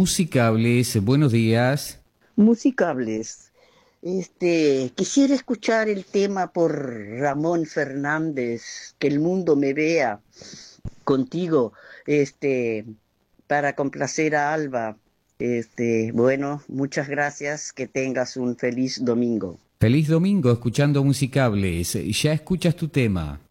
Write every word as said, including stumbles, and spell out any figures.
Musicables. Buenos días. Musicables. Este, quisiera escuchar el tema por Ramón Fernández, Que el mundo me vea contigo, este, para complacer a Alba. Este, bueno, muchas gracias, que tengas un feliz domingo. Feliz domingo escuchando Musicables. Ya escuchas tu tema.